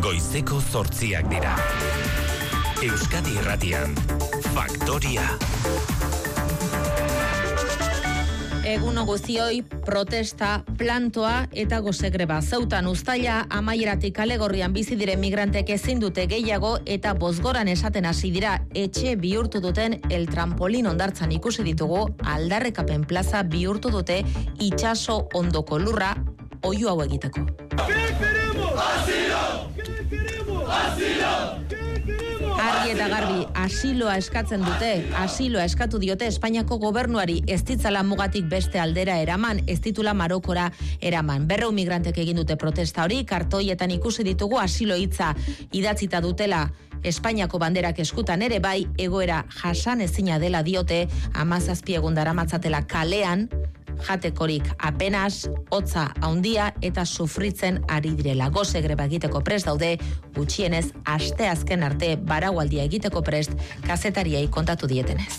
Goizeko 8 dira. Euskadi Irratian, Faktoria. Eguno guztioi, protesta, plantoa eta gozegreba. Zeutan uztaila amaieratik kalegorrian bizi diren migrantek ezin dute gehiago eta bozgoran esaten hasi dira etxe bihurtu duten El Trampolin hondartzan ikusi ditugu, aldarrekapen plaza bihurtu dute itsaso ondoko lurra oihu hau egiteko. Argi eta garbi, asiloa eskatzen dute, asiloa eskatu diote Espainiako gobernuari ez ditzala mugatik beste aldera eraman, ez ditula Marokora eraman. 200 migrantek egin dute protesta hori, kartoietan ikusi ditugu asilo hitza idatzita dutela Espainiako banderak eskutan ere bai, egoera jasan ezina dela diote, 17 egun daramatzatela kalean, jatekorik apenas, hotza handia eta sufritzen ari direla. Goze greba egiteko prest daude, gutxienez asteazken arte baraualdia egiteko prest kazetariei kontatu dietenez.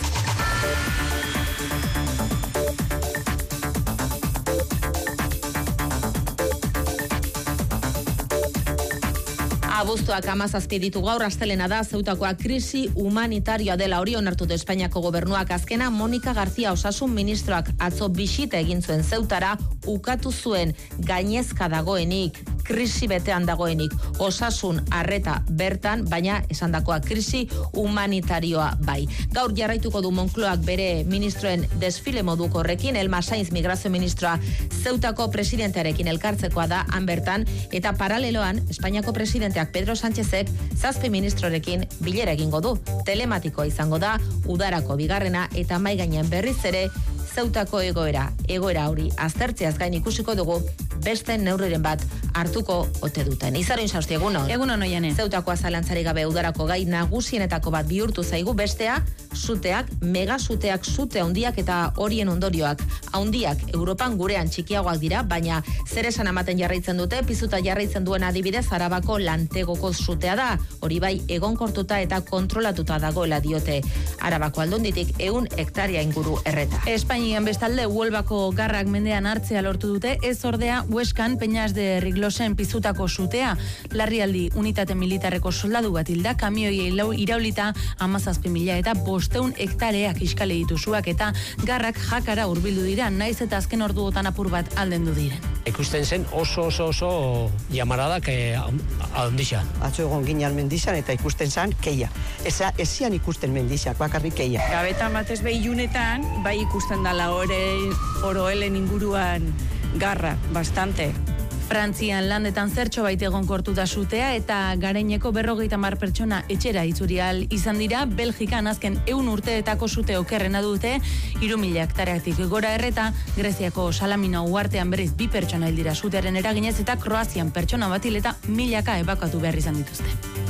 Abuztuak 17 ditu gaur, astelena da, Zeutakoa krisi humanitarioa dela hori onartu du Espainiako gobernuak. Azkena, Monika García osasun ministroak atzo bisita egin zuen Zeutara, ukatu zuen gainezka dagoenik, krisi betean dagoenik, osasun arreta bertan, baina esandakoa krisi humanitarioa bai. Gaur jarraituko du Moncloak bere ministroen desfile moduko horrekin, Elma Sainz migrazio ministroa Zeutako presidentearekin elkartzekoa da han bertan, eta paraleloan Espainiako presidenteak Pedro Sánchezek 7 ministrorekin bilera egingo du. Telematikoa izango da, udarako bigarrena eta mahai gainean berriz ere Zeutako egoera hori aztertzeaz gain ikusiko dugu beste neurriren bat hartuko ote duten. Izaroin Sausti, egunon. Egunon oiane. Zeutakoa zalantzari gabe udarako gai nagusienetako bat bihurtu zaigu, bestea suteak, megasuteak, sute handiak eta horien ondorioak. Handiak Europan gurean txikiagoak dira, baina zer esan ematen jarraitzen dute, pizuta jarraitzen duen adibidez Arabako Lantegoko sutea da. Hori bai egonkortuta eta kontrolatuta dagoela diote. Arabako Aldunditik 100 hektaria inguru erreta. Espainian bestalde Huelvako garrak mendean hartzea lortu dute, ez ordea Hueskan Peñas de Riglosen pizutako sutea. Larrialdi unitate militarreko soldadu bat hilda, kamioi iraulita 17.000 eta 500 hektareak iskale dituzuak eta garrak jakara hurbildu dira, naiz eta azken orduotan apur bat aldendu diren. Ikusten zen oso llamaradak handixan. Atzo egon ginen mendizan eta ikusten zen keia. Ezian ikusten mendizak, bakarrik keia. Gabetan batez behilunetan, bai ikusten dala oroelen inguruan garra, bastante. Frantzian landetan zertxo baita egonkortu da sutea eta Gareineko 50 pertsona etxera itzurial izan dira. Belgikan azken 100 urteetako sute okerrena dute, 3.000 hektareatik gora erreta, Greziako Salamina uhartean berriz 2 pertsona hil dira sutearen eraginez eta Kroazian pertsona bat hil eta 1000 ebakuatu behar izan dituzte.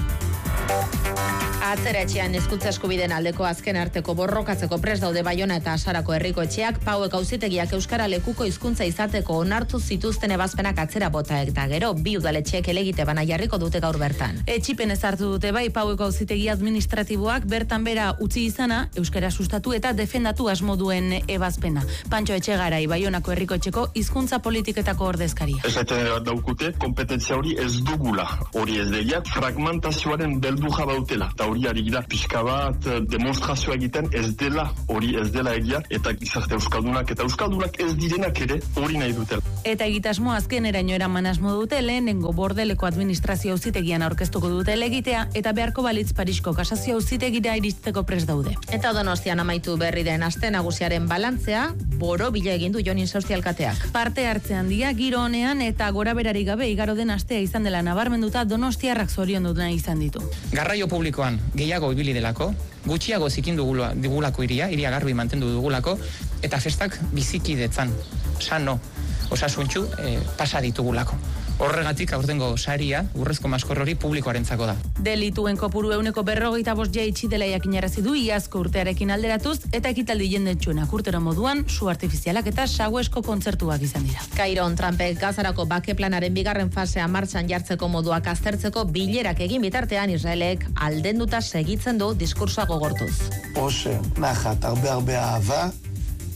Atzera etxean hizkuntza eskubideen aldeko azken arteko borrokatzeko prest daude Baiona eta Asarako herriko etxeak, Pauek auzitegiak euskara lekuko hizkuntza izateko onartu zituzten ebazpenak atzera bota eta gero 2 udaletxeek helegite bana jarriko dute gaur bertan. Etxipen ezartu dute bai Paueko auzitegi administratiboak bertan bera utzi izana euskara sustatu eta defendatu asmo duen ebazpena. Pantxo Etxegarai Baionako herriko etxeko hizkuntza politiketako ordezkaria. Esaten daukute kompetentzia hori ez dugula. Hori ez deia fragmentazioaren beldurra bautela. Hori ari gira pixka bat demonstrazioa egiten ez dela egia eta gizarte euskaldunak eta euskaldunak ez direnak ere hori nahi dutela. Eta egitasmo azkeneraino eraman asmo dute, lehenengo Bordeleko administrazio auzitegian aurkeztuko dute legitea eta beharko balitz Parisko kasazio auzitegira iristeko prest daude. Eta Donostian amaitu berri den aste nagusiaren balantzea, borobila egin du Jonin Sausti alkateak. Parte hartzean handia giro honean eta goraberari gabe igaro den astea izan dela nabarmenduta Donostiarrak zoriondu izan ditu. Garraio publikoan gehiago ibili delako, gutxiago zikin dugulako iria garbi mantendu dugulako, eta festak biziki detzan, sano, osasuntxu, pasa ditugulako. Horregatik aurtengo saria, urrezko maskor hori publikoarentzako da. Delituen kopuru 145 jaitsi dela jakinarazi du iazko urtearekin alderatuz eta ekitaldi jendetsuenak urtero moduan su artifizialak eta sauesko kontzertuak izan dira. Kairon Trumpek Gazarako bake planaren bigarren fasea martxan jartzeko moduak aztertzeko bilerak egin bitartean Israelek aldenduta segitzen du diskursoa gogortuz. או שמחת הרבה אהבה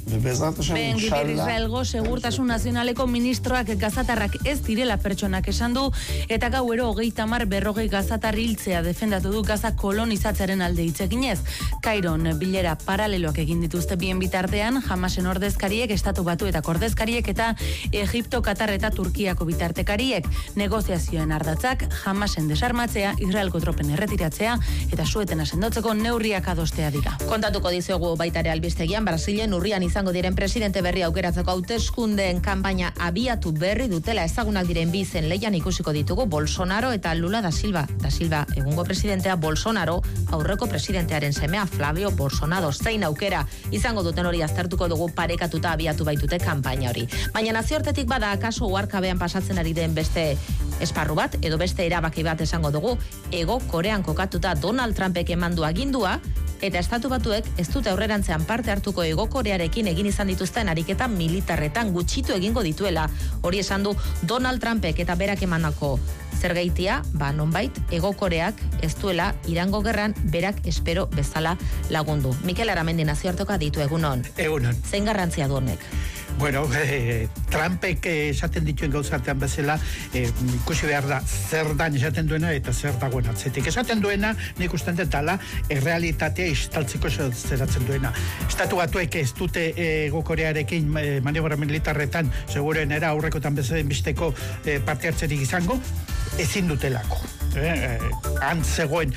Ben Gvir Israelgo Segurtasun Nazionaleko ministroak gazatarrak ez direla pertsonak esan du, eta gauero 30-40 gazatar hiltzea defendatu du Gaza kolonizatzearen alde hitz eginez. Kairon bilera paraleloak egin dituzte bien bitartean, Hamasen ordezkariek, Estatu Batuetako ordezkariek eta Egipto, Katar eta Turkiako bitartekariek. Negoziazioen ardatzak Hamasen desarmatzea, Israelko tropen erretiratzea eta suetena sendotzeko neurriak adostea dira. Kontatuko dizuegu baita ere albistegian, Brasilen urrian izango diren presidente berri aukeratzeko hauteskundeen kanpaina abiatu berri dutela ezagunak diren bi izen leian ikusiko ditugu Bolsonaro eta Lula da Silva. Da Silva egungo presidentea, Bolsonaro aurreko presidentearen semea Flavio Bolsonaro. Zein aukera izango duten hori aztertuko dugu parekatuta abiatu baitute kanpaina hori. Baina nazioartetik bada akaso uharkabean pasatzen ari den beste esparru bat edo beste erabaki bat esango dugu. Hego Korean kokatuta Donald Trumpek emandu agindua eta Estatu Batuek ez dute aurrerantzean parte hartuko Hego Korearekin egin izan dituzten ariketa militarretan gutxitu egingo dituela. Hori esan du Donald Trumpek eta berak emandako zergaitia, nonbait Hego Koreak ez duela Irango gerran berak espero bezala lagundu. Mikel Aramendi nazioarteko ditu egunon. Egunon. Zein garrantzia du honek? Bueno, Trumpek esaten dituen gauzartean bezala, ikusi behar da zer dan esaten duena eta zer dagoen atzetik. Esaten duena, nik usten dut dala, realitatea istaltzeko zeratzen duena. Estatu Batuek ez dute Hego Korearekin maniobra militarretan, seguren era aurrekotan bezaren bisteko parte hartzerik izango, ezin dutelako. Han zegoen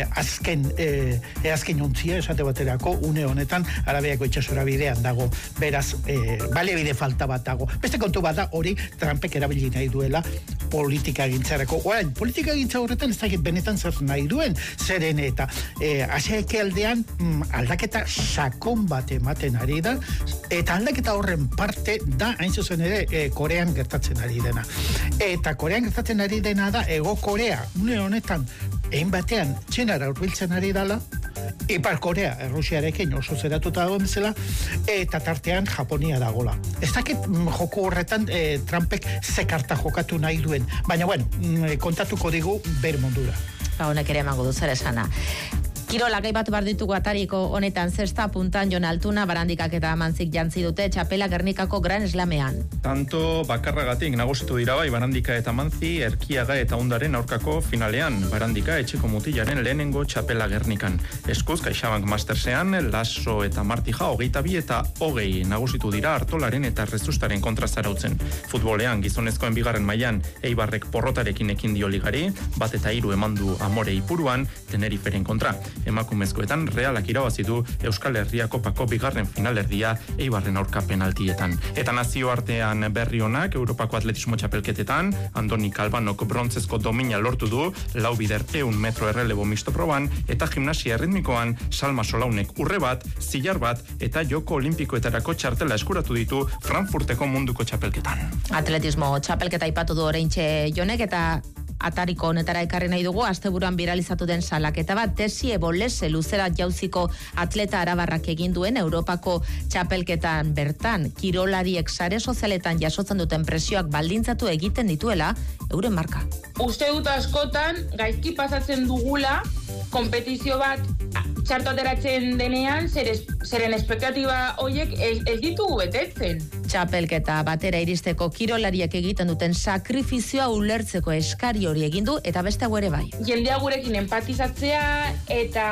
azken ontzia esate baterako une honetan Arabiako itsasora bidean dago, beraz baliabide falta bat dago. Beste kontu bat da hori Trumpek erabili nahi duela politika gintzarako. Orain, politika gintza horretan ez dakit benetan zer nahi duen, zeren eta Asiako aldean aldaketa sakon bat ematen ari da, eta aldaketa horren parte da hain zuzen ere Korean gertatzen ari dena. Eta Korean gertatzen ari dena da Hego Korea, une honetan, egin batean txinara urbiltzen ari dala, Ipar Korea, Rusiarekin oso zeratuta dagoen bezala, eta tartean Japonia dagola. Ez dakit joko horretan Trumpek zekarta jokatu nahi duen, baina bueno, kontatuko digu ber mundura. Honek ere emango du zer esana. Kirola gai bat bardituko atariko honetan zesta puntan Jon Altuna barandikak eta Amanzik jantzi dute txapela Gernikako Gran Slamean. Tanto bakarragatik nagusitu dira bai Barandika eta Amanzi Erkiaga eta Ondaren aurkako finalean. Barandika etxeko mutilaren lehenengo txapela Gernikan. Eskuz CaixaBank Mastersean Lasso eta Martija 22 eta 20 nagusitu dira Artolaren eta Rezustaren kontra zarautzen. Futbolean gizonezkoen bigarren mailan Eibarrek porrotarekin ekin dio ligari, 1-3 emandu Amore Ipuruan Teneriferen kontra. Emakumezkoetan Realak irabazitu Euskal Herria Kopako bigarren finalerdia Eibarren aurka penaltietan. Eta nazioartean berri honak Europako atletismo txapelketetan Andoni Kalbanok brontzezko domina lortu du 4 bider 100 metro errelebo misto proban eta gimnasia erritmikoan Salma Solaunek urre bat, zilar bat eta joko olimpikoetarako txartela eskuratu ditu Frankfurteko munduko txapelketan. Atletismo txapelketa aipatu du oraintxe Jonek eta atariko honetara ekarri nahi dugu asteburuan biralizatu den salaketa bat Tesie Bolese luzera jauziko atleta arabarrak egin duen Europako txapelketan bertan kirolariek sare sozialetan jasotzen duten presioak baldintzatu egiten dituela euren marka. Uste dut askotan gaizki pasatzen dugula kompetizio bat txarto ateratzen denean zeren espektatiba horiek ez ditugu betetzen. Txapelketa batera iristeko kirolariek egiten duten sakrifizioa ulertzeko eskari hori egin du eta beste ere bai. Jendea gurekin empatizatzea eta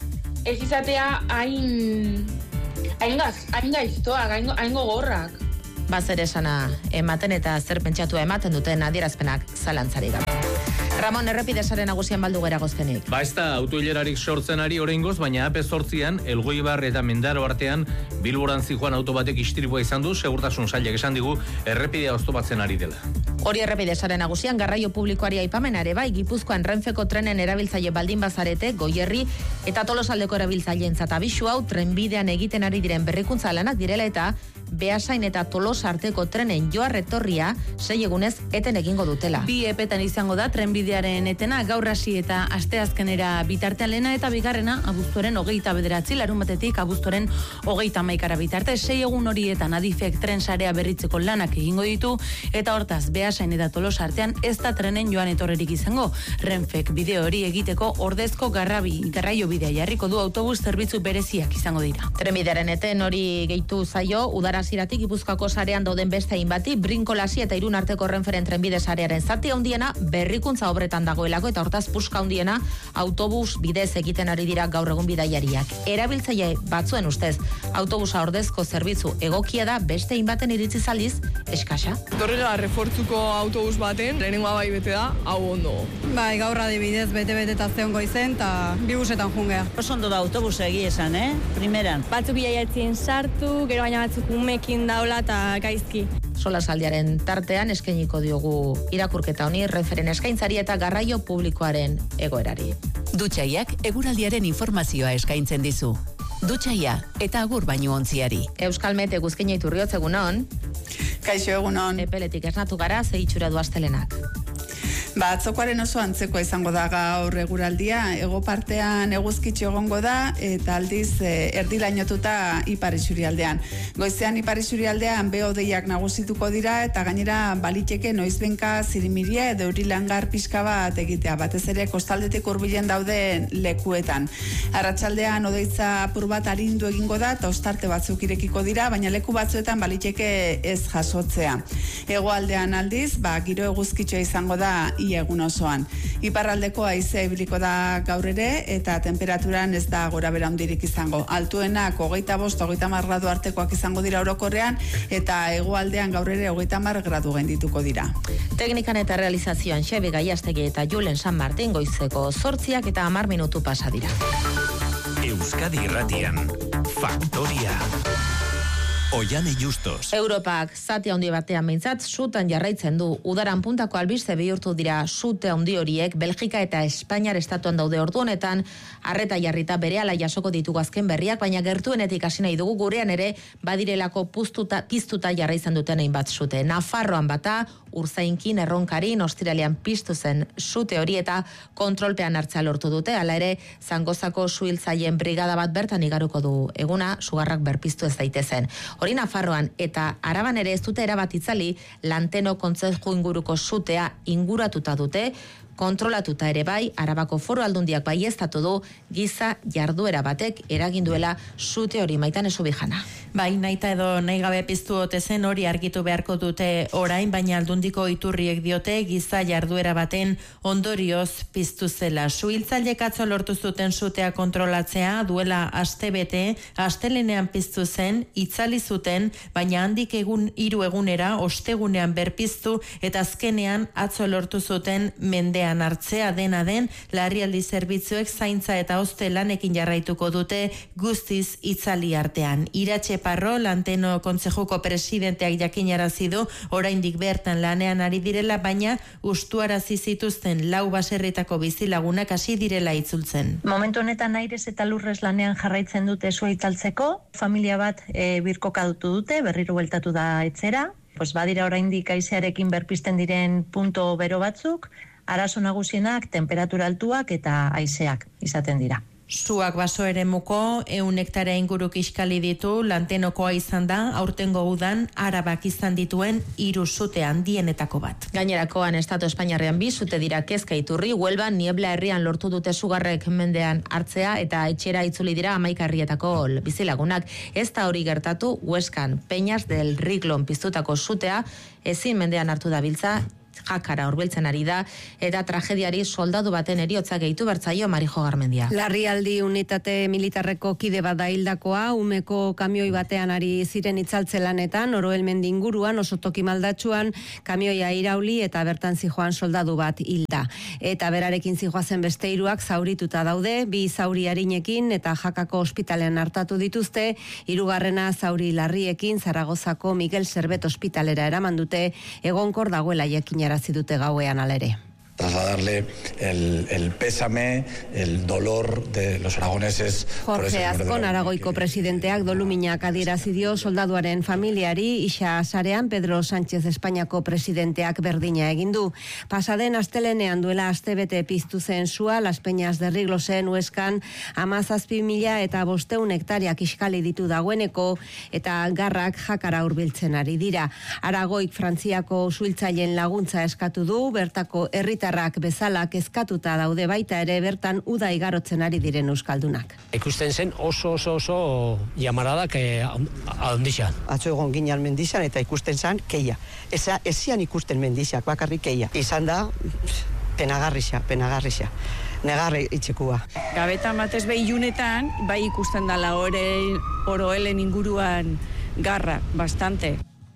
ez izatea hain gaiztoak, hain gogorrak. Bazer esana ematen eta zer pentsatua ematen duten adierazpenak zalantzari gabe. Ramon, errepidesaren nagusian baldu gera goztenik. Ez da autoilerarik sortzen ari oraingoz, baina AP8an Elgoibar eta Mendaro artean Bilboran zijoan auto batek istripua izan du, segurtasun sailak esan digu errepidea oztopatzen ari dela. Hori errepidesaren nagusian garraio publikoari aipamena ere bai, Gipuzkoan Renfeko trenen erabiltzaile baldin bazarete, Goierri eta Tolosaldeko erabiltzaileentzat abisu hau trenbidean egiten ari diren berrikuntza lanak direla eta Beasain eta Tolosa arteko trenen joarretorria 6 egunez eten egingo dutela. 2 epetan izango da trenbidearen etena, gaur hasi eta asteazkenera bitartean, lehena eta bigarrena abuztuaren 29, larunbatetik abuztuaren 31 bitarte. 6 egun horietan Adifek tren sarea berritzeko lanak egingo ditu, eta hortaz Beasain eta Tolosa artean ez da trenen joan etorrerik izango. Renfek bideo hori egiteko ordezko garraio bidea jarriko du, autobus zerbitzu bereziak izango dira. Trenbidearen eten hori gehitu zaio, udara hasieratik Gipuzkoako sarean dauden beste hainbati, Brinkolasi eta Irun arteko Renferen trenbide sarearen zati handiena berrikuntza obretan dagoelako, eta hortaz puska handiena autobus bidez egiten ari dira gaur egun bidaiariak. Erabiltzaile batzuen ustez, autobusa ordezko zerbitzu egokia da, beste hainbaten iritziz aldiz eskasa. Torrela refortzuko autobus baten, lehenengoa bai bete da, hau ondo. Bai, gaur adibidez bete-bete eta zeongo izen, eta bi busetan jungea. Oso ondo da autobusa egia esan, primeran. Batzuk bidaiatzen sartu, gero baina batzuk umekin daula eta gaizki. Solasaldiaren tartean eskainiko diogu irakurketa honi, Renferen eskaintzari eta garraio publikoaren egoerari. Dutxaiak eguraldiaren informazioa eskaintzen dizu. Dutxaia eta agur baino ontziari. Euskalmet eguzkina Iturriotz, egunon. Kaixo, egunon. Epeletik esnatu gara, ze itxura du astelenak. Atzokoaren oso antzekoa izango da gaur eguraldia, hego partean eguzkitxo egongo da, eta aldiz erdilainotuta ipar isurialdean. Goizean ipar isurialdean behodeiak nagusituko dira, eta gainera baliteke noizbenka zirimiria edo eurilangar pixka bat egitea, batez ere kostaldetik hurbilen dauden lekuetan. Arratsaldean odeitza apur bat arindu egingo da, eta ostarte batzuk irekiko dira, baina leku batzuetan baliteke ez jasotzea. Hegoaldean aldiz, giro eguzkitxoa izango da ia egun osoan. Iparraldeko haizea ibiliko da gaur ere, eta temperaturan ez da gora bera handirik izango. Altuenak 25-30 gradu artekoak izango dira orokorrean, eta hegoaldean gaur ere 30 gradu gaindituko dira. Teknikan eta realizazioan Xebi Gaiastegi eta Julen San Martin goizeko 8 eta 10 minutu pasa dira. Euskadi Irratian, Faktoria. Oiane Justos. Europak zati handi batean behintzat sutan jarraitzen du. Udaran puntako albiste bihurtu dira sute handi horiek Belgika eta Espainiar estatuan daude ordu honetan, arreta jarrita berehala jasoko ditugu azken berriak, baina gertuenetik hasi nahi dugu gurean ere badirelako piztuta jarraitzen duten hainbat sute. Nafarroan bata, Urzainkin, Erronkarin, ostiralean piztu zen sute hori eta kontrolpean hartzea lortu dute, hala ere Zangozako suhiltzaileen brigada bat bertan igaruko du eguna, sugarrak berpiztu ez daitezen. Hori Nafarroan eta Araban ere ez dute erabat itzali, Lanteno kontzeju inguruko sutea inguratuta dute, kontrolatuta ere bai, Arabako Foru Aldundiak baieztatu du giza jarduera batek eraginduela sute hori. Maitan Esubijana. Bai, nahita edo nahi gabe piztu ote zen hori argitu beharko dute orain, baina Aldundiko iturriek diote giza jarduera baten ondorioz piztu zela. Suhiltzaileek atzo lortu zuten sutea kontrolatzea, duela astebete, astelenean piztu zen, itzali zuten, baina handik 3 egunera ostegunean berpiztu, eta azkenean atzo lortu zuten mendean hartzea. Dena den, larrialdi zerbitzuek zaintza eta hoste lanekin jarraituko dute guztiz itzali artean. Iratxe Parro, Lanteno kontzejuko presidenteak jakinarazi du oraindik bertan lanean ari direla, baina ustuarazi zituzten 4 baserritako bizilagunak hasi direla itzultzen. Momentu honetan airez eta lurrez lanean jarraitzen dute sua itzaltzeko, familia bat birkokatu dute, berriro bueltatu da etzera, badira oraindik haizearekin berpizten diren punto bero batzuk, arazo nagusienak temperatura altuak eta haizeak izaten dira. Suak baso eremuko 100 hektarea inguru kiskali ditu, Lantenokoa izan da, aurtengo udan Arabak izan dituen 3 sute handienetako bat. Gainerakoan Estatu Espainiarrean 2 sute dira Kezka Iturri, Huelban, Niebla herrian lortu dute sugarrek mendean hartzea, eta etxera itzuli dira 11 herrietako bizilagunak. Ez da hori gertatu Hueskan, Peñas del Riglon piztutako sutea ezin mendean hartu dabiltza, jakara hurbiltzen ari da, eta tragediari soldadu baten heriotza gehitu bertzaio Marijo Garmendia. Larrialdi unitate militarreko kide bat da hildakoa, umeko kamioi batean ari ziren itzaltze lanetan, Oroelmendi inguruan, oso toki maldatsuan, kamioia irauli eta bertan zijoan soldadu bat hilda. Eta berarekin zijoazen beste 3 zaurituta daude, 2 zauri arinekin eta Jakako ospitalean hartatu dituzte, 3. zauri larriekin Zaragozako Miguel Servet ospitalera eraman dute, egonkor dagoela jakinarazi dute gauean alere. Trasladarle el pésame, el dolor de los aragoneses. Jorge Azkon, Aragoiko presidenteak doluminak adierazi dio soldaduaren familiari, isa sarean Pedro Sánchez Espainiako presidenteak berdina egin du. Pasaden astelenean duela astebete piztu zen sua Las Peñas de Riglosen Hueskan 17.500 hektarea kiskali ditu dagoeneko eta garrak jakara hurbiltzen ari dira. Aragoik Frantziako suhiltzaileen laguntza eskatu du, bertako herritarrak bezala kezkatuta daude baita ere bertan uda igarotzen ari diren euskaldunak. Ikusten zen oso llamaradak handixa. Atzo egon ginen mendizan eta ikusten zen keia. Ezian ikusten mendizak, bakarrik keia. Izan da, penagarrixa. Negarre itxekua. Gabetan batez behilunetan, bai ikusten dala oroelen inguruan garra, bastante.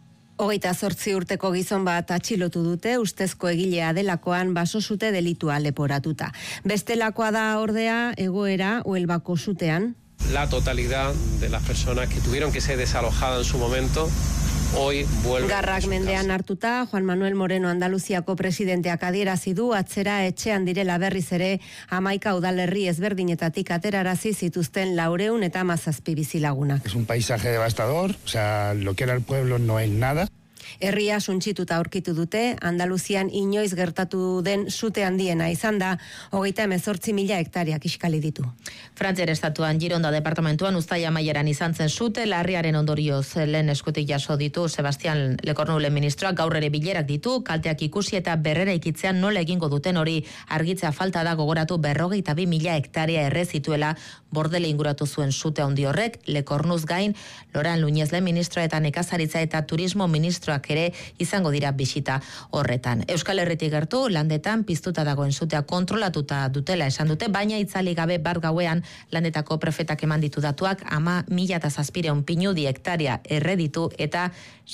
28 urteko gizon bat atxilotu dute, ustezko egilea delakoan baso zute delitua leporatuta. Bestelakoa da ordea egoera Huelbako sutean. La totalidad de las personas que tuvieron que ser desalojadas en su momento hoy vuelven. Garrak mendean hartuta, Juan Manuel Moreno Andaluziako presidenteak adierazi du atzera etxean direla berriz ere 11 udalerri ezberdinetatik aterarazi zituzten 417 bizilagunak. Es un paisaje devastador, o sea, lo que era el pueblo no es nada. Herria suntsituta aurkitu dute, Andaluzian inoiz gertatu den sute handiena izan da, 38.000 hektarea kiskali ditu. Frantziar estatuan Gironda departamentuan uztaila amaieran izan zen sute, larriaren ondorioz lehen eskutik jaso ditu Sebastián Lecornu ministroak, gaur ere bilerak ditu, kalteak ikusi eta berrera ikitzean nola egingo duten hori argitzea falta da, gogoratu 42.000 hektarea erre zituela Bordele inguratu zuen sute handi horrek. Lecornuz gain, Loran Luñez ministroa eta nekazaritza eta turismo ministroak ere izango dira bisita horretan. Euskal Herritik gertu, landetan piztuta dagoen sutea kontrolatuta dutela esan dute, baina itzali gabe bar gauean landetako prefetak eman ditu datuak 1.700 pinudi hektarea erreditu eta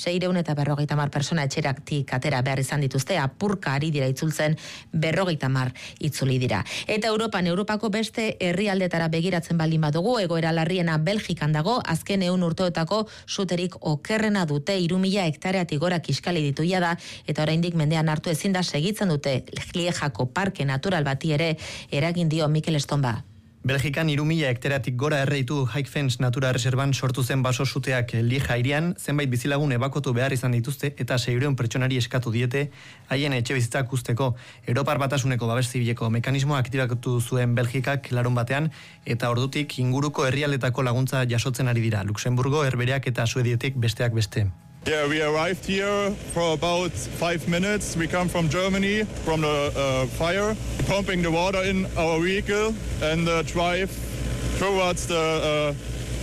650 persona etxeraktik atera behar izan dituzte, apurka ari dira itzultzen 50 itzuli dira. Eta Europako beste herrialdetara begiratzen baldin badugu, egoera larriena Belgikan dago, azken 100 urteotako suterik okerrena dute, 3.000 hektareatik gora kiskali ditu da, eta oraindik mendean hartu ezin da segitzen dute Liejako parke natural bati ere eragin dio Mikel Estonba. Belgikan 3.000 hektareatik gora erreitu Hike Fence Natura Reservan sortu zen baso suteak Lieja hirian, zenbait bizilagun ebakuatu behar izan dituzte eta 600 pertsonari eskatu diete haien etxebizitzak uzteko. Europar Batasuneko babes zibileko mekanismoa aktibatu zuen Belgikak larun batean eta ordutik inguruko herrialdetako laguntza jasotzen ari dira, Luxemburgo, Herbereak eta Suedietik besteak beste. Yeah, we arrived here for about 5 minutes. We come from Germany, from the fire, pumping the water in our vehicle and drive towards the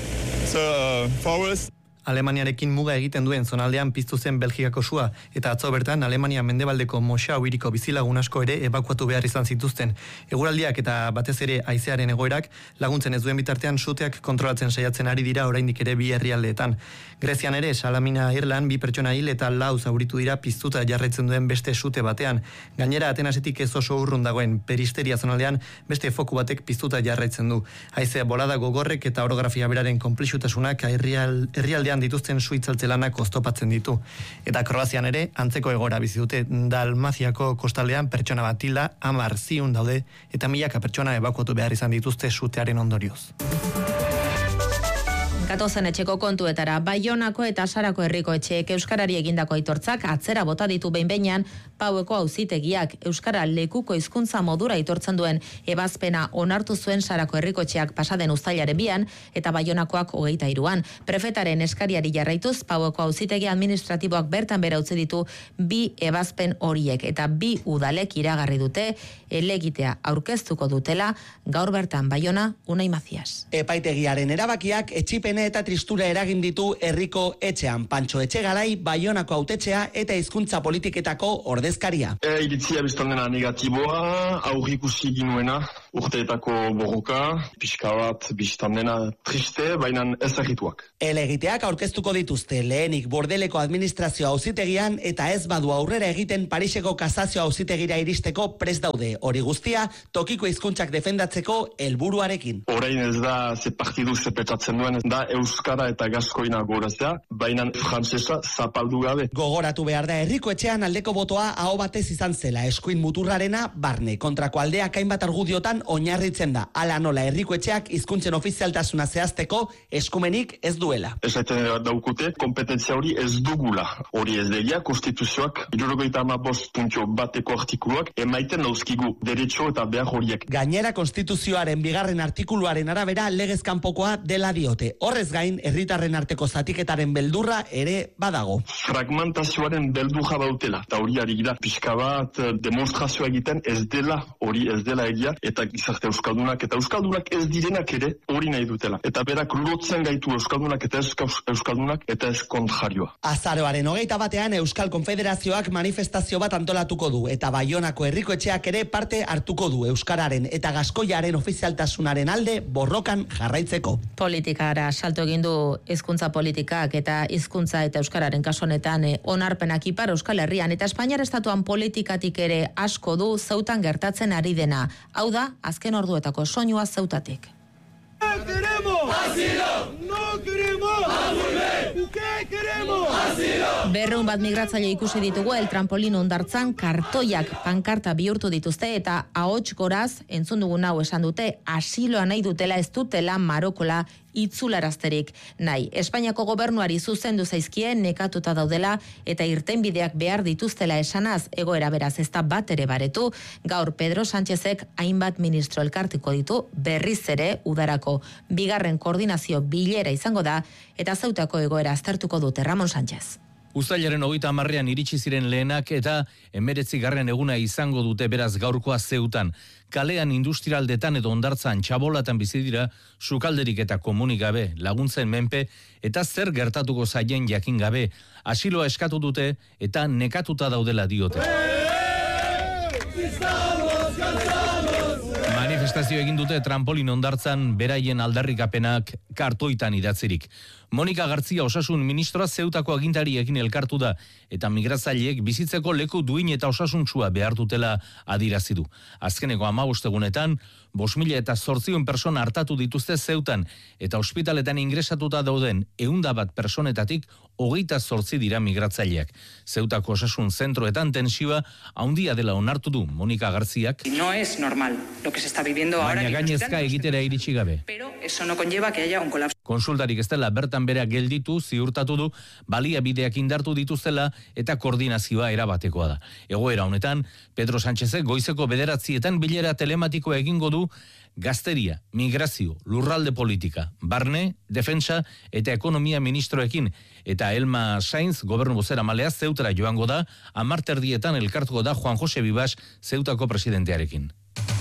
forest. Alemaniarekin muga egiten duen zonaldean piztu zen Belgikako sua, eta atzo bertan Alemania mendebaldeko Moschau hiriko bizilagun asko ere ebakuatu behar izan zituzten. Eguraldiak eta batez ere haizearen egoerak laguntzen ez duen bitartean suteak kontrolatzen saiatzen ari dira oraindik ere bi herrialdeetan. Grezian ere Salamina Irlan 2 pertsona hil eta 4 zauritu dira piztuta jarraitzen duen beste sute batean. Gainera Atenasetik ez oso urrun dagoen Peristeria zonaldean beste foku batek piztuta jarraitzen du. Haizea bolada gogorrek eta orografia beraren konplexutasunak herrialdean dituzten suitzaltzelanak oztopatzen ditu. Eta Kroazian ere, antzeko egora bizi dute Dalmaziako kostaldean pertsona bat hilda, 10 ziun daude, eta milaka pertsona ebakuatu behar izan dituzte sutearen ondorioz. Gatozen etxeko kontuetara, Baionako eta Sarako herriko etxeek euskarari egindako aitortzak atzera bota ditu behin-behinean Paueko auzitegiak. Euskara lekuko hizkuntza modura aitortzen duen ebazpena onartu zuen Sarako herriko etxeak pasaden uztailaren 2 eta Baionakoak 23an. Prefetaren eskariari jarraituz, Paueko auzitegi administratiboak bertan bera utzi ditu 2 ebazpen horiek eta 2 udalek iragarri dute helegitea aurkeztuko dutela gaur bertan Baiona, Unai Macias. Epaitegiaren erabakiak etxipene eta tristura eragin ditu herriko etxean. Pantxo Etxegarai, Baionako hautetxea eta hizkuntza politiketako ordezkaria. Iritzia biztandena negatiboa, aurrikusi ginuena, urteetako borroka, pixka bat biztandena triste, baina ez errituak. Helegiteak aurkeztuko dituzte lehenik Bordeleko administrazio auzitegian eta ez badu aurrera egiten Pariseko kasazio auzitegira iristeko prest daude. Hori guztia, tokiko hizkuntzak defendatzeko helburuarekin. Orain ez da ze partidu ze petzatzen duen, da euskara eta gaskoina gorazea, baina frantsesa zapaldu gabe. Gogoratu behar da herriko etxean aldeko botoa aho batez izan zela, eskuin muturrarena barne. Kontrako aldeak hainbat argudiotan oinarritzen da. Hala nola herriko etxeak hizkuntzen ofizialtasuna zehazteko eskumenik ez duela. Esaten daukute, kompetentzia hori ez dugula. Hori ez degia, konstituzioak 75.1 artikuluak emaiten dauzkigu derecho eta behar horiek. Gainera konstituzioaren 2. artikuluaren arabera legez kanpokoa dela diote. Horrez gain, herritarren arteko zatiketaren beldurra ere badago. Fragmentazioaren beldurra bautela. Eta hori ari gira pixka bat demonstrazioa egiten ez dela egia, eta gizarte euskaldunak eta euskaldunak ez direnak ere hori nahi dutela. Eta berak lotzen gaitu euskaldunak eta euskaldunak eta ez kontrajarioa. Azaroaren 21 Euskal Konfederazioak manifestazio bat antolatuko du eta Baionako herriko etxeak ere parte hartuko du euskararen eta gaskoiaren ofizialtasunaren alde borrokan jarraitzeko. Politikara salto egin du hizkuntza politikak eta hizkuntza eta euskararen kasu honetan onarpenak Ipar Euskal Herrian eta Espainiar estatuan politikatik ere asko du Zeutan gertatzen ari dena. Hau da, azken orduetako soinua Zeutatik. No queremos asilo. No queremos volver. ¿Qué queremos? Asilo. 200 bat migratzaile ikusi ditugu el trampolin hondartzan kartoiak pankarta bihurtu dituzte eta ahots goraz entzun dugun hau esan dute asiloa nahi dutela ez dutela Marokola itzularazterik nahi. Espainiako gobernuari zuzendu zaizkie nekatuta daudela eta irtenbideak behar dituztela esanaz egoera beraz ez da bat ere baretu. Gaur Pedro Sánchezek hainbat ministro elkartiko ditu berriz ere udarako 2. koordinazio bilera izango da eta Zeutako egoera aztertuko dute Ramon Sánchez. Uztailaren 30ean iritsi ziren lehenak eta 19. eguna izango dute beraz gaurkoa Zeutan. Kalean industrialdetan edo hondartzan txabolatan bizi dira sukalderik eta komunik gabe, laguntzen menpe eta zer gertatuko zaien jakin gabe. Asiloa eskatu dute eta nekatuta daudela diote. Manifestazio egin dute trampolin hondartzan beraien aldarrikapenak kartoitan idatzirik. Monika Gartzia osasun ministroa Zeutako agintariekin elkartu da eta migratzaileek bizitzeko leku duin eta osasuntsua behar dutela adirazi du. Azkeneko 15 egunetan 5.800 persona hartatu dituzte Zeutan eta ospitaletan ingresatuta dauden 101 personetatik 28 dira migratzaileak. Zeutako osasun zentroetan tensioa handia dela onartu du Monika Garziak. No es normal lo que se está viviendo ahora. Baina gainezka egitera iritsi gabe. Pero eso no conlleva que haya un colapso. Konsultarik ez dela bertan bera gelditu, ziurtatu du, baliabideak indartu dituztela eta koordinazioa erabatekoa da. Egoera honetan, Pedro Sánchezek goizeko 9 bilera telematikoa egingo du gazteria, migrazio, lurralde politika, barne, defentsa eta ekonomia ministroekin. Eta Elma Sainz, gobernu bozeramaileak Zeutara joango da, 10:30 elkartuko da Juan Jose Vivas Zeutako presidentearekin.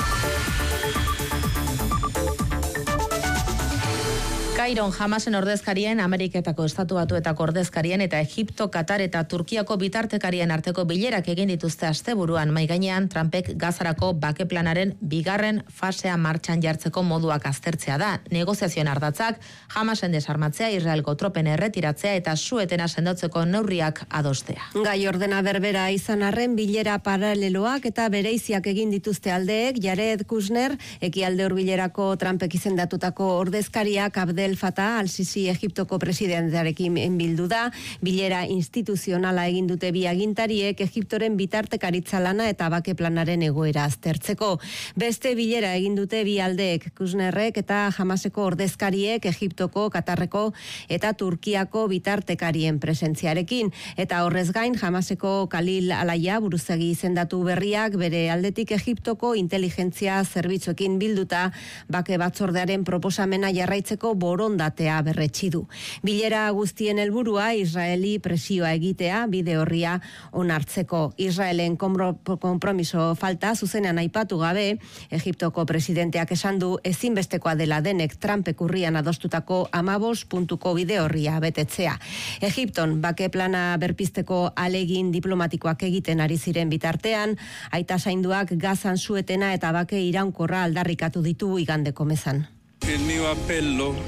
Kairon Hamasen ordezkarien, Ameriketako Estatu Batuetako ordezkarien eta Egipto, Katar eta Turkiako bitartekarien arteko bilerak egin dituzte asteburuan. Mai gainean Trumpek Gazarako bake planaren 2. fasea martxan jartzeko moduak aztertzea da. Negoziazioen ardatzak Hamasen desarmatzea, Israelgo tropen erretiratzea eta su-etena sendotzeko neurriak adostea. Gai ordena berbera izan arren bilera paraleloak eta bereiziak egin dituzte aldeek. Jared Kushner, ekialde hurbilerako Trumpek izendatutako ordezkariak Abdel Fattah al-Sisi Egiptoko presidentearekin bildu da. Bilera instituzionala egin dute bi agintariek Egiptoren bitartekaritza lana eta bake planaren egoera aztertzeko. Beste bilera egin dute bi aldeek, Kushnerrek eta Hamaseko ordezkariek Egiptoko, Katarreko eta Turkiako bitartekarien presentziarekin. Eta horrez gain, Hamaseko Khalil Alaia buruzagi izendatu berriak bere aldetik Egiptoko inteligentzia zerbitzuekin bilduta bake batzordearen proposamena jarraitzeko borondatea berretsi du. Bilera guztien helburua Israeli presioa egitea bide horria onartzeko. Israelen konpromiso falta zuzenean aipatu gabe, Egiptoko presidenteak esan du ezinbestekoa dela denek Trumpek urrian adostutako 15 puntuko bide horria betetzea. Egipton bake plana berpizteko alegin diplomatikoak egiten ari ziren bitartean, aita zainduak Gazan su-etena eta bake iraunkorra aldarrikatu ditu igandeko mezan. Il mio appello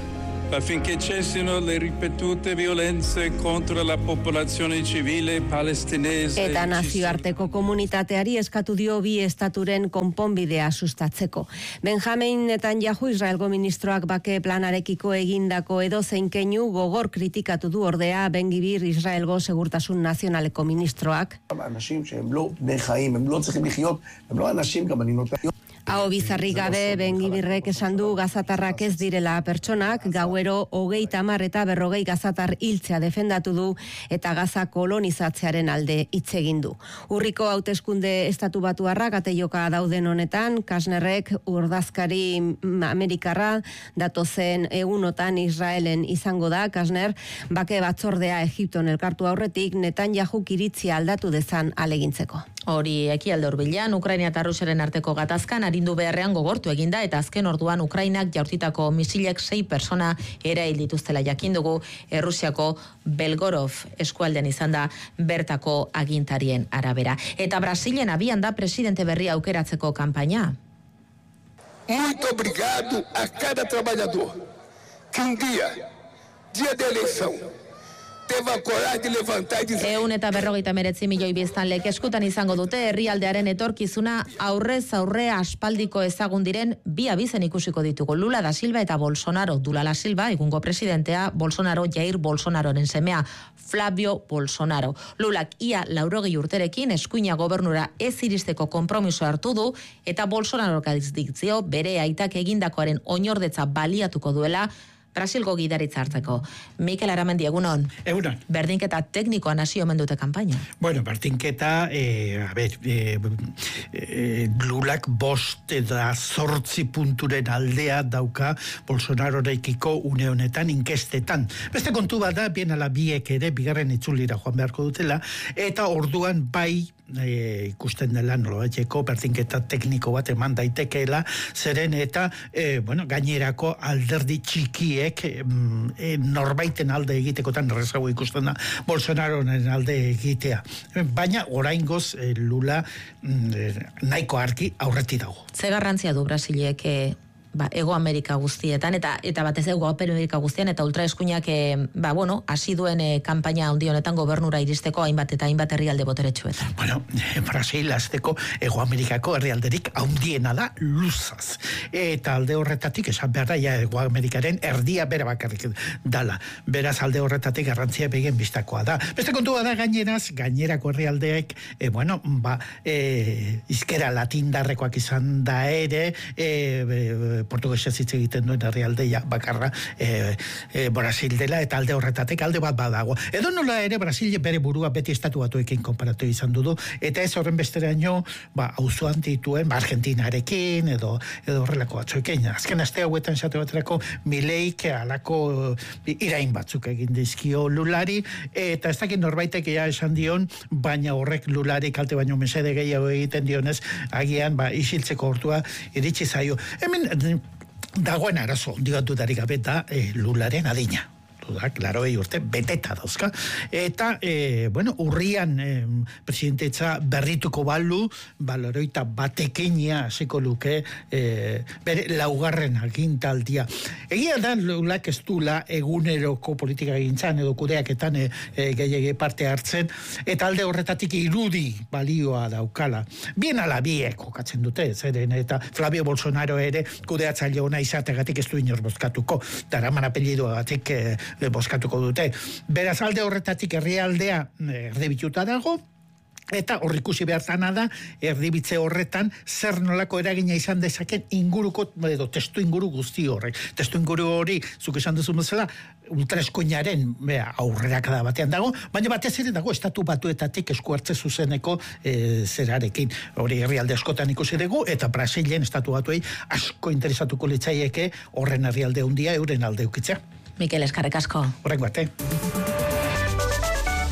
affinché cessino le ripetute violenze contro la popolazione civile palestinese. Eta nazioarteko komunitateari eskatu dio bi estaturen konponbidea sustatzeko. Benjamin Netanyahu Israelgo ministroak bake planarekiko egindako edozein keinu gogor kritikatu du ordea Ben Gvir Israelgo segurtasun nazionaleko ministroak. אנשים שהם לא בני חיים, הם לא צריכים לחיות, הם לא אנשים גם אני נותן. Hau bizarri gabe Ben Gvirrek esan du gazatarrak ez direla pertsonak, gauero 30 eta 40 gazatar hiltzea defendatu du eta Gaza kolonizatzearen alde hitz egin du. Urriko hauteskunde estatu batuarrak ateioka dauden honetan, Kasnerrek urdazkari Amerikarra datozen egunotan Israelen izango da. Kasner bake batzordea Egipton elkartu aurretik Netanyahu iritzia aldatu dezan alegintzeko. Hori ekialde hurbilean Ukraina eta Rusiaren arteko gatazkan arindu beharrean gogortu eginda eta azken orduan Ukrainak jaurtitako misilek 6 persona erail dituztela jakin dugu. Errusiako Belgorod eskualdean izan da bertako agintarien arabera. Eta Brasilen abian da presidente berria aukeratzeko kanpaina. Muito obrigado a cada trabalhador que dia de eleição, teve a coragem de levantar e dizer... 149 milioi biztanlek eskutan izango dute herrialdearen etorkizuna aurrez aurre aspaldiko ezagun diren bi abizen ikusiko ditugu. Lula da Silva eta Bolsonaro. Lula da Silva, egungo presidentea, Bolsonaro, Jair Bolsonaroren semea, Flavio Bolsonaro. Lulak ia 80 urterekin eskuina gobernura ez iristeko konpromiso hartu du eta Bolsonaro dikzio bere aitak egindakoaren oinordetza baliatuko duela Brasilgo gidaritza hartzeko. Mikel Aramendi, egunon. Egunon. Berdinketa teknikoan hasi omen dute kanpaina. Bueno, berdinketa, Lulak 5 eta 8 punturen aldea dauka Bolsonarorekiko une honetan inkestetan. Beste kontu bada, bien ala biek ere, bigarren itzulira joan beharko dutela, eta orduan bai ikusten dela nolabaiteko berdinketa tekniko bat eman daitekeela, zeren eta gainerako alderdi txikiek norbaiten alde egitekotan errezago ikusten da Bolsonaroren alde egitea. Baina oraingoz Lula nahiko argi aurreti dago. Ze garrantzia du Brasilek Ego Amerika guztietan, eta batez Ego Amerika guztien, eta ultraeskuinak hasi duen kanpaina handi honetan gobernura iristeko hainbat eta hainbat herrialde boteretsuetan. Bueno, Brasil azteko Ego Amerikako herrialderik handiena da luzaz. Eta alde horretatik, esan behar da, Ego Amerikaren erdia bere bakarrik dala. Beraz alde horretatik garrantzia begen bistakoa da. Beste kontua da gainerako herrialdeek, izkera latindarrekoak izan da ere, portugesez hitz egiten duen herrialdea bakarra Brasil dela, eta alde horretatik alde bat badago. Edo nola ere Brasil bere burua beti estatu batuekin konparatu izan dudu, eta ez horren besteraino auzoan dituen Argentinarekin edo horrelako batzuekin. Azken aste hauetan esate baterako Mileik alako irain batzuk egin dizkio Lulari, eta ez dakit norbaitek esan dion, baina horrek Lulari kalte baino mesede gehiago egiten dionez, agian isiltzeko hortua iritsi zaio. Hemen dagoen arazo, dudarik gabe da Lularen adina. Klaro, urte beteta dauzka. Eta, urrian presidentetza berrituko balu, baloroita batekenia hasiko luke bere laugarren agintaldia. Egia da, Lulak ez dula eguneroko politika egintzan edo kudeaketan gehiago parte hartzen, eta alde horretatik irudi balioa daukala. Bien ala biek jokatzen dute, zeren, eta Flavio Bolsonaro ere kudeatzaile ona izategatik ez du inor bozkatuko, daraman apellidoagatik bozkatuko dute. Beraz alde horretatik herrialdea erdibituta dago, eta horrikusi behartana da, erdibitze horretan, zer nolako eragina izan dezaken inguruko, edo testu inguru guzti horrek. Testu inguru hori, zuk esan duzu bezala, ultraeskuinaren aurrerakada batean dago, baina batez ere dago estatu batuetatik esku hartze zuzeneko zerarekin. Hori herrialde askotan ikusi dugu, eta Brasilen estatu batuei asko interesatuko litzaieke horren herrialde handia euren alde ukitzea. Mikel, eskerrik asko. Horrek bate.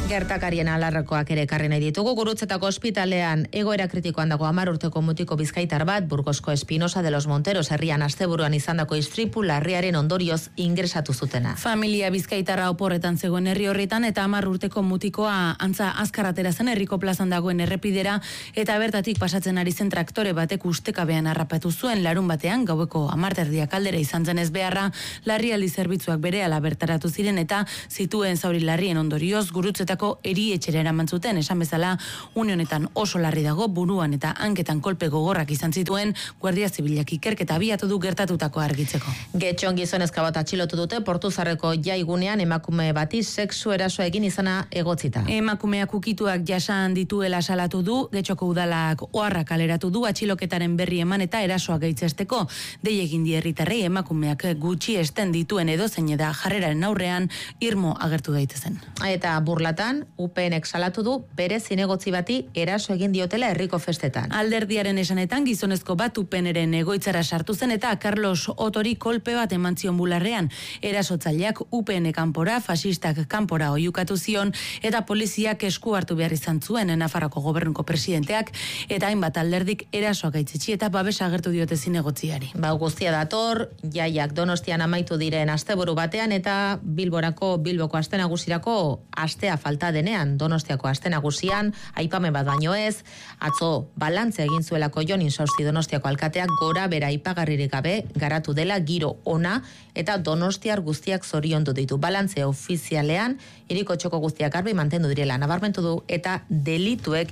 Gertakarien alarrakoak ere ekarri nahi ditugu. Gurutzetako ospitalean egoera kritikoan dago 10 urteko mutiko bizkaitar bat, Burgosko Espinosa de los Monteros herrian asteburuan izandako istripu larriaren ondorioz ingresatu zutena. Familia bizkaitarra oporretan zegoen herri horretan eta 10 urteko mutikoa antza azkarratera zen herriko plazan dagoen errepidera eta bertatik pasatzen ari zen traktore batek ustekabean harrapatu zuen larun batean gaueko 10:30 aldera izan zen ez beharra, larrialdi zerbitzuak berehala bertaratu ziren eta zituen zauri larrien ondorioz Gurutzetako erietxera eraman zuten, esan bezala une honetan oso larri dago, buruan eta hanketan kolpe gogorrak izan zituen, Guardia Zibilak ikerketa abiatu du gertatutako argitzeko. Getxon gizonezka bat atxilotu dute Portuzarreko jaigunean emakume bati sexu erasoa egin izana egotzita. Emakumeak ukituak jasan dituela salatu du, Getxoko udalak oharra kaleratu du atxiloketaren berri eman eta erasoa gaitzesteko. Dei egin die herritarrei emakumeak gutxi esten dituen edozein da jarreraren aurrean irmo agertu daitezen. Eta Burlatan UPNek salatu du bere zinegotzi bati eraso egin diotela herriko festetan. Alderdiaren esanetan gizonezko bat UPNren egoitzara sartu zen eta Carlos Otori kolpe bat eman zion bularrean. Erasotzaileak UPN kanpora, fasistak kanpora oiukatu zion eta poliziak esku hartu behar izan zuen Nafarroko gobernuko presidenteak eta hainbat alderdik erasoak gaitzetsi eta babesa agertu diote zinegotziari. Guztia dator, jaiak Donostian amaitu diren asteburu batean eta Bilboko aste nagusirako astea falta denean, Donostiako aste nagusian, aipamen bat baino ez, atzo balantze egin zuelako Jon Insausti Donostiako alkateak gora bera aipagarririk gabe garatu dela giro ona eta donostiar guztiak zoriondu ditu. Balantze ofizialean, hiriko txoko guztiak garbi mantendu direla nabarmentu du eta delituek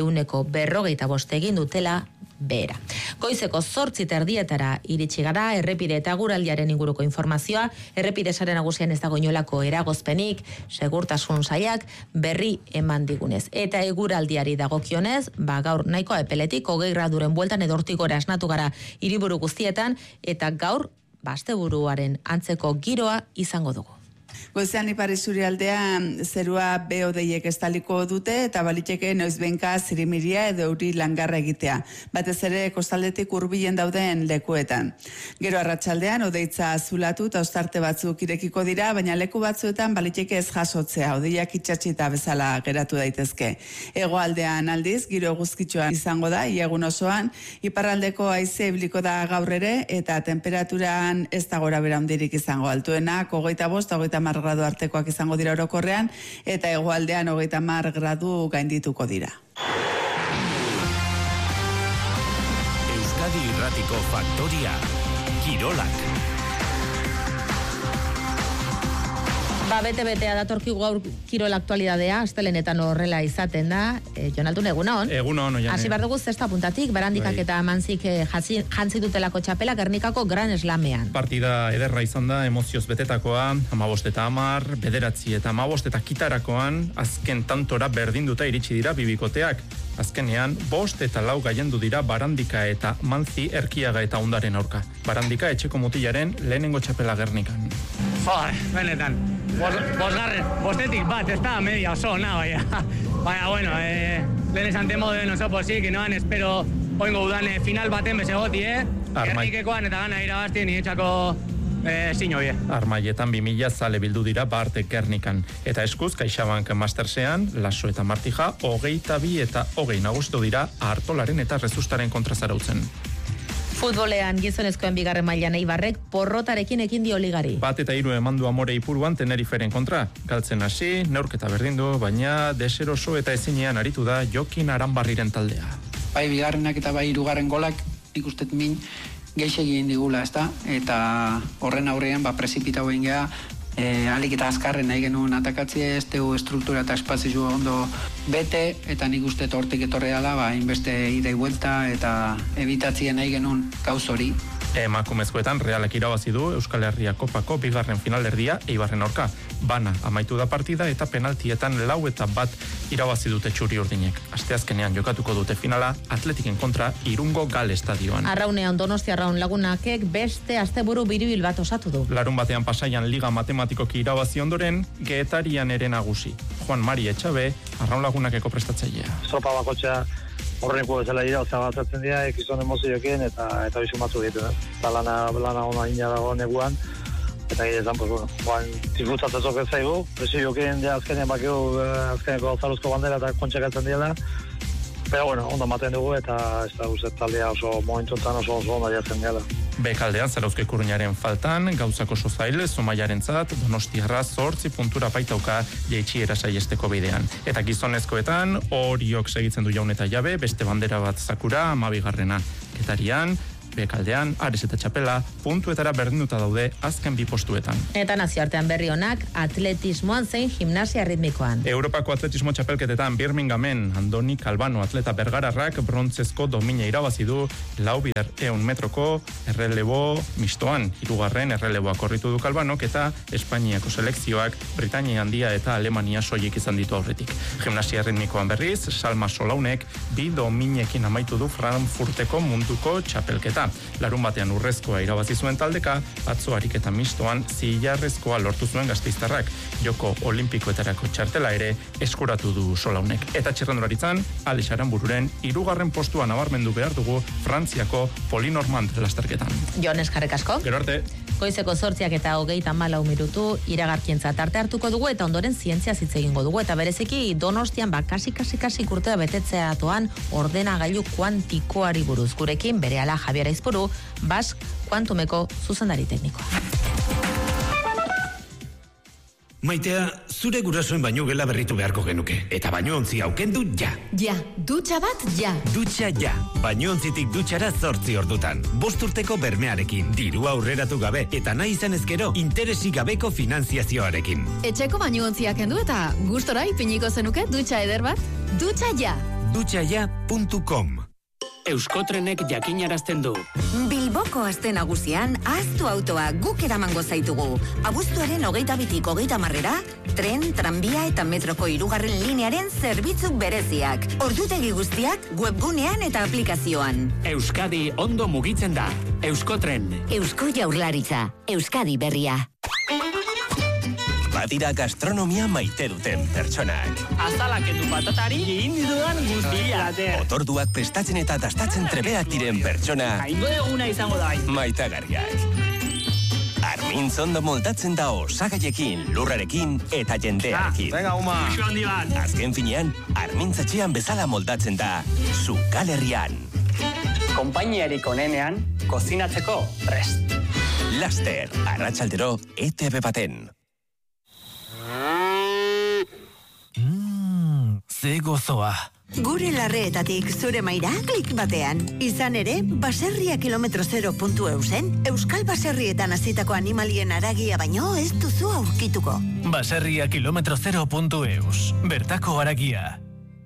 145 egin dutela behera. Goizeko 8:30 iritsi gara, errepide eta guraldiaren inguruko informazioa, errepide sare nagusian ez dago inolako eragozpenik, segurtasun sailak berri eman digunez. Eta eguraldiari dagokionez, gaur nahikoa epeletik, 20 graduren bueltan edo hortik gora esnatu gara hiriburu guztietan, eta gaur asteburuaren antzeko giroa izango dugu. Goizean ipar isurialdean zerua behodeiek estaliko dute eta baliteke noizbenka zirimiria edo euri langarra egitea. Batez ere kostaldetik hurbilen dauden lekuetan. Gero arratsaldean odeitza azulatu eta ostarte batzuk irekiko dira, baina leku batzuetan baliteke ez jasotzea, odeiak itxatxita bezala geratu daitezke. Hegoaldean aldiz, giro eguzkitxoa izango da, egun osoan, iparraldeko haize ibiliko da gaur ere eta temperaturan ez da gora bera handirik izango altuenak, 25-30 gradu artekoak izango dira orokorrean, eta hegoaldean 30 gradu gaindituko dira. Euskadi Irratiko Faktoria, Kirolak. Bete-betea datorkigu gaur kirol aktualidadea, astelenetan horrela izaten da. Jon Altun, egunon. Egunon, oian. Hasi behar dugu zesta puntatik, Barandikak eta Manzik jantzi dutelako txapela Gernikako Grand Slamean. Partida ederra izan da, emozioz betetakoa, 15 eta 10, 9 eta 15 eta kitarakoan, azken tantora berdinduta iritsi dira bibikoteak. Azkenean, 5 eta 4 gailendu dira Barandika eta Manzi Erkiaga eta Ondaren aurka. Barandika etxeko mutilaren lehenengo txapela Gernikan. Benetan. Bostetik bat, ez da media oso, baina, bueno, lehen esan temo den oso posik, noan espero oingo udan final baten bezegoti, Gernikekoan eta gana irabazti nietxako zino bie. Armaietan 2000 zale bildu dira Bartek Gernikan. Eta eskuz, CaixaBank Mastersean, Laso eta Martija, 22 eta 20 nagustu dira Artolaren eta Rezustaren kontra zarautzen. Futbolean gizonezkoen bigarren mailan Eibarrek porrotarekin ekin dio ligari. 1-3 emandu Amore Ipuruan Teneriferen kontra. Galtzen hasi, neurketa berdindu, baina deseroso eta ezinean aritu da Jokin Aranbarriren taldea. Bai bigarrenak eta bai hirugarren golak ikustet min geixegin digula, ezta? Eta horren aurrean prezipitatu egin gea, alik eta azkarren nahi genuen atakatzea, ez tegu struktura eta espazio ondo bete, eta nik uste hortik etorreala, inbeste idei buelta eta ebitatzien nahi genuen gauz hori. Emakumezkoetan Realek irabazi du Euskal Herria Kopako bigarren finalerdia Eibarren aurka. Bana amaitu da partida eta penaltietan 4 eta 1 irabazi dute txuri urdinek. Asteazkenean jokatuko dute finala Atletiken kontra Irungo Gal estadioan. Arraunean Donostia Arraun lagunakek beste asteburu biribil bat osatu du. Larun batean Pasaian Liga Matematikoki irabazi ondoren, Getarian ere nagusi. Juan Mari Etxabe, Arraun lagunakeko prestatzailea. Sopa bakotxa horreneko bezala dira, batzatzen dira, ekizon emozioekin eta bizu batzu egiten. Eta lana ona ina dago neguan, eta gire esan, pues bueno, disfrutatzezok ez zaigu, presiokin ja azkenean bakeu, azkeneko zaruzko bandera eta kontxakatzen diela, pero bueno, ondo maten dugu eta ez da guztet taldea oso momentuntan oso ondo jatzen gela. Bekaldean Zarauzko Ikurriñaren faltan, gauzak oso zail, Zumaiarentzat, Donostiarra 8 puntura baitauka jaitsiera saiesteko bidean. Eta gizonezkoetan, Oriok segitzen du Jaun eta Jabe, beste bandera bat Zakura, 12. Getarian, Bekaldean, Ares eta Txapela, puntuetara berdinduta daude azken 2 postuetan. Eta nazioartean berri honak, atletismoan zein gimnasia ritmikoan. Europako atletismo txapelketetan Birminghamen Andoni Calvano atleta bergararrak brontzezko domina irabazi du 400 metroko errelebo mistoan. 3. erreleboa korritu du Calvanok eta Espainiako selekzioak Britania Handia eta Alemania soilik izan ditu aurretik. Gimnasia ritmikoan berriz, Salma Solaunek 2 dominekin amaitu du Frankfurteko munduko txapelketa. Larun batean urrezkoa irabazi zuen taldeka, atzo ariketa mistoan zilarrezkoa lortu zuen gasteiztarrak. Joko olimpikoetarako txartela ere eskuratu du Solaunek. Eta txirrendularitzan, Alex Aranbururen 3. postua nabarmendu behar dugu Frantziako Polinormand lasterketan. Jon, eskerrik asko. Gero arte. Goizeko 8 eta 34 minutu iragarkientzat arte hartuko dugu eta ondoren zientzia hitz egingo dugu eta bereziki Donostian kasi urtea betetzea atoan ordenagailu kuantikoari buruz. Gurekin berehala Javier Aizpuru, Bask Kuantumeko zuzendari teknikoa. Maitea, zure gurasoen baino gela berritu beharko genuke. Eta bainoontzi aukendu ja. Ja, dutxa bat ja. Dutxa ja. Bainoontzitik dutxara 8 ordutan. 5 urteko bermearekin, dirua aurreratu gabe, eta nahi izan ezkero, interesik gabeko finanziazioarekin. Etxeko bainoontziak kendu eta gustora ipiniko zenuke dutxa eder bat? Dutxa ja. Dutxaja.com. Euskotrenek jakinarazten du. Bilboko aste nagusian, ahaztu autoa guk eramango zaitugu. Abuztuaren 22tik 30 tren, tranbia eta metroko 3. linearen zerbitzu bereziak. Ordutegi guztiak webgunean eta aplikazioan. Euskadi ondo mugitzen da. Euskotren. Eusko Jaurlaritza. Euskadi berria. Badira gastronomia maite duten pertsonak. Azalaketu patatari indidudan guztia. Otorduak prestatzen eta dastatzen trebeak diren pertsona. Aingo eguna izango da. Maitagarriak. Armintz ondo moldatzen da osagaiekin, lurrarekin eta jendearekin. Venga, uma. Azken finean, Armintzatxean bezala moldatzen da Zukalerrian. Konpainiarik onenean, kozinatzeko prest. Laster, arratsaldero, ETV baten. Ze gozoa. Gure larreetatik zure maira klik batean. Izan ere, baserria km0.eusen, Euskal Baserrietan hasitako animalien aragia baino ez duzu aurkituko. Baserria km0.eus. Bertako aragia.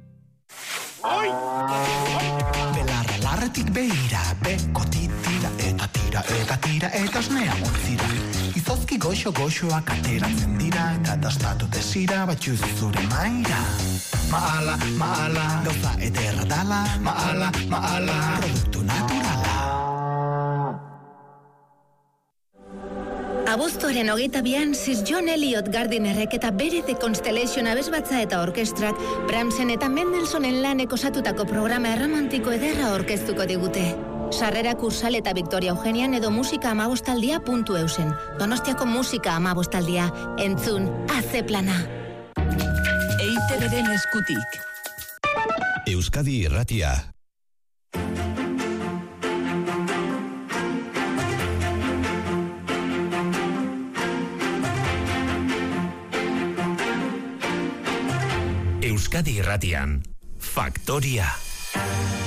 Belarretik beira, beko titira eta osnea mozira. Izozki goxoak ateratzen dira, eta dastatu desira batxuz zure maira. Maala, gauza ederra dala, maala, produktu naturala. Abuztuaren 22an, Sir John Eliot Gardinerrek eta bere The Constellation abesbatza eta orkestrak Brahmsen eta Mendelsonen lanek osatutako programa erromantiko ederra orkestuko digute. Sarrera Kursal eta Victoria Eugenian edo musika amabostaldia.eusen. Donostiako musika amabostaldia. Entzun, haze plana. EITB-den eskutik. Euskadi Irratia. Euskadi Irratian. Faktoria.